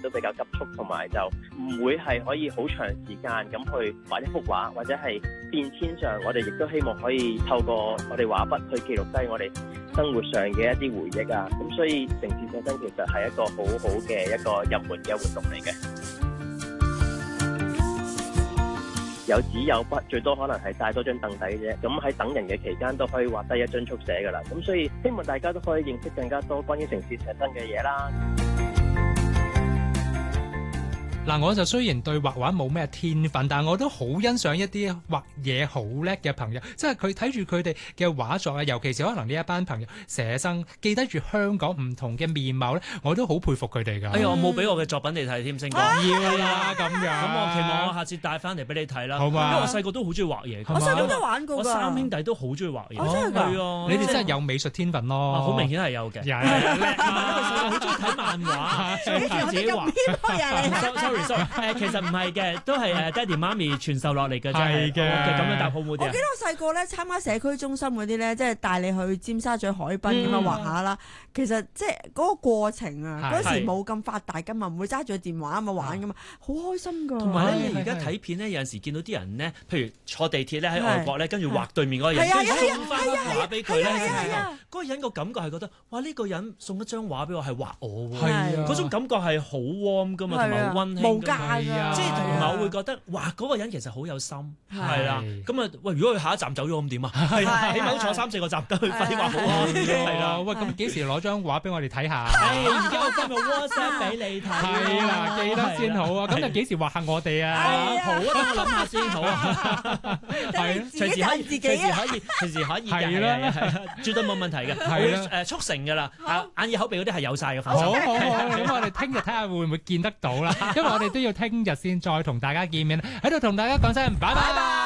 都比較急促，同埋就唔會係可以好長時間咁去畫一幅畫，或者係變遷上，我哋亦都希望可以透過我哋畫筆去記錄低我哋生活上嘅一啲回憶啊。咁所以城市寫生其實係一個好好嘅一個入門嘅活動嚟嘅。有紙有筆，最多可能係帶多張凳底啫。咁喺等人嘅期間都可以畫低一張速寫㗎啦。咁所以希望大家都可以認識更加多關於城市寫生嘅嘢啦。 嗱，我就雖然對畫畫冇咩天分，但係我都好欣賞一啲畫嘢好叻嘅朋友，即係佢睇住佢哋嘅畫作啊，尤其是可能呢一班朋友寫生記得住香港唔同嘅面貌咧，我都好佩服佢哋㗎。 哎呀，我冇俾我嘅作品你睇添，星哥。 要啦咁樣。 咁我期望我下次帶翻嚟俾你睇啦。 好嘛？ 因為我細個都好中意畫嘢。 我細個都玩過㗎。 我三兄弟都好中意畫嘢。 真係㗎。 你哋真係有美術天分咯。 好明顯係有嘅。 係啊，叻啊！好中意睇漫畫，所以自己畫。sorry，其實唔係嘅，都係爹哋媽咪傳授落嚟嘅，真係嘅。咁樣答好唔好啲啊？ 我記得我細個咧參加社區中心嗰啲咧，即係帶你去尖沙咀海濱咁樣畫下啦。其實即係嗰個過程啊，嗰時冇咁發達噶嘛，唔會揸住個電話啊嘛玩噶嘛，好開心噶。 同埋咧，你而家睇片咧，有陣時見到啲人咧，譬如坐地鐵咧喺外國咧，跟住畫對面嗰個人，跟住送翻幅畫俾佢咧，嗰個人個感覺係覺得，哇！呢個人送一張畫俾我係畫我喎，嗰種感覺係好 warm 噶嘛，同埋溫馨㗎嘛，即係同埋我會覺得，哇！嗰個人其實好有心，係啦。咁啊，喂，如果佢下一站走咗咁點啊？起碼都坐3-4個站，得去快啲畫好啊！係啦， 喂，咁幾時攞張畫俾我哋睇下？ 而家我今日 WhatsApp 俾你睇， 係啦，記得先好啊！咁就幾時畫下我哋啊？ 好啊，等我諗下先好啊。係，隨時可以，隨時可以嘅，係啦，絕對冇問題嘅。係啦，速成㗎啦，眼耳口鼻嗰啲係有晒嘅。 好，咁我哋聽日睇下會唔會見得到啦，因為我哋都要聽日先再同大家見面，喺度同大家講聲拜拜。